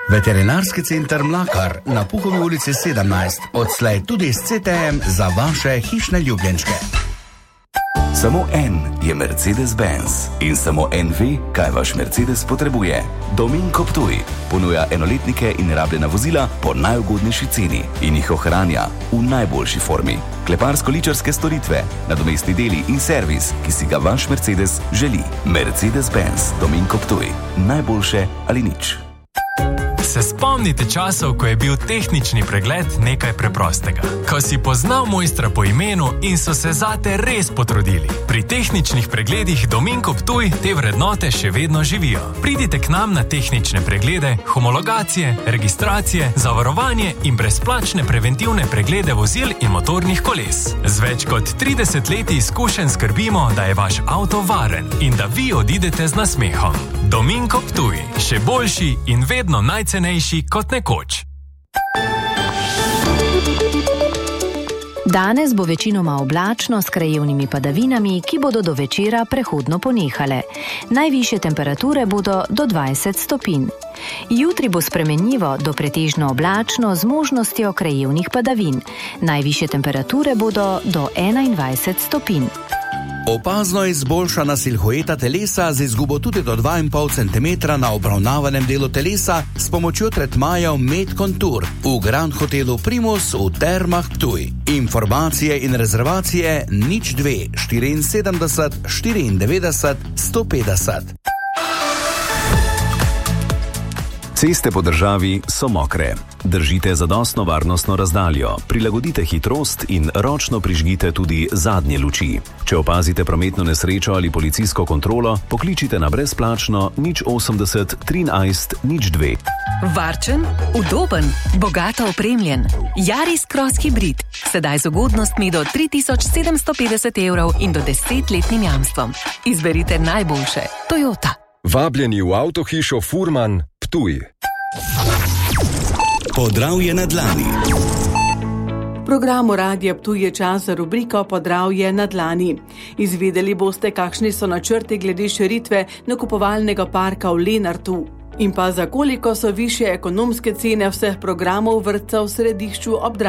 Veterinarski center Mlakar na Puhovi ulici 17, odslej tudi s CTM za vaše hišne ljubljenčke. Samo en je Mercedes-Benz in samo en ve, kaj vaš Mercedes potrebuje. Dominko Ptuj ponuja enoletnike in rabljena vozila po najugodnejši ceni in jih ohranja v najboljši formi. Kleparsko-ličarske storitve, nadomestni deli in servis, ki si ga vaš Mercedes želi. Mercedes-Benz Dominko Ptuj. Najboljše ali nič. Se spomnite časov, ko je bil tehnični pregled nekaj preprostega? Ko si poznal mojstra po imenu in so se zate res potrudili. Pri tehničnih pregledih Dominko Ptuj te vrednote še vedno živijo. Pridite k nam na tehnične preglede, homologacije, registracije, zavarovanje in brezplačne preventivne preglede vozil in motornih koles. Z več kot 30 leti izkušenj skrbimo, da je vaš avto varen in da vi odidete z nasmehom. Dominko Ptuj, še boljši in vedno najcenejši kot nekoč. Danes bo večinoma oblačno s krajevnimi padavinami, ki bodo do večera prehodno ponehale. Najvišje temperature bodo do 20 stopinj. Jutri bo spremenljivo do pretežno oblačno z možnostjo krajevnih padavin. Najvišje temperature bodo do 21 stopinj. Opazno izboljšana silhueta telesa z izgubo tudi do 2,5 cm na obravnavanem delu telesa s pomočjo tretmajev Med Contour v Grand Hotelu Primus v Termah Ptuj. Informacije in rezervacije 02 74 94 150. Ceste po državi so mokre. Držite zadostno varnostno razdaljo, prilagodite hitrost in ročno prižgite tudi zadnje luči. Če opazite prometno nesrečo ali policijsko kontrolo, pokličite na brezplačno 080 13 02. Varčen, udoben, bogato opremljen. Yaris Cross Hybrid. Sedaj z ugodnostmi do 3750 € in do 10-letnim jamstvom. Izberite najboljše. Toyota. Vabljeni v avtohišo Furman Ptuj. Podravje na dlani. V programu Radia Ptuj je čas za rubriko Podravje na dlani. Izvedeli boste, kakšni so načrti glede širitve nakupovalnega parka v Lenartu in pa za koliko so višje ekonomske cene vseh programov vrtca v središču ob